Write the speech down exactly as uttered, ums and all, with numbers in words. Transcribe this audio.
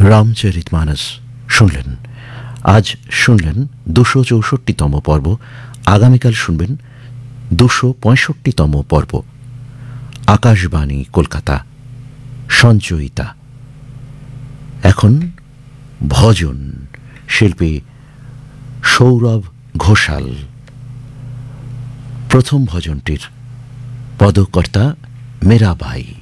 রামচরিতমানস শুনলেন। আজ শুনলেন দুশো চৌষট্টিতম পর্ব। আগামীকাল শুনবেন দুশো পঁয়ষট্টিতম পর্ব। আকাশবাণী কলকাতা, সঞ্চয়িতা। এখন ভজন, শিল্পী সৌরভ ঘোষাল। প্রথম ভজনটির পদকর্তা মীরাবাই।